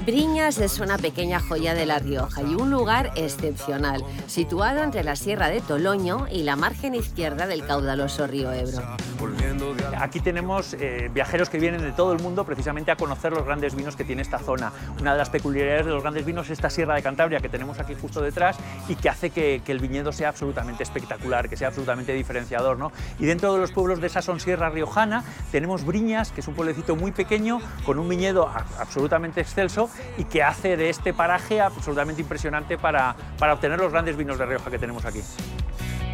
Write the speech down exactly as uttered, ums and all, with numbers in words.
Briñas es una pequeña joya de La Rioja y un lugar excepcional, situado entre la Sierra de Toloño y la margen izquierda del caudaloso río Ebro. Aquí tenemos eh, viajeros que vienen de todo el mundo precisamente a conocer los grandes vinos que tiene esta zona. Una de las peculiaridades de los grandes vinos es esta Sierra de Cantabria que tenemos aquí justo detrás y que hace que, que el viñedo sea absolutamente espectacular, que sea absolutamente diferenciador, ¿no? Y dentro de los pueblos de esa sonsierra riojana tenemos Briñas, que es un pueblecito muy pequeño con un viñedo a, absolutamente excelso y que hace de este paraje absolutamente impresionante para, para obtener los grandes vinos de Rioja que tenemos aquí.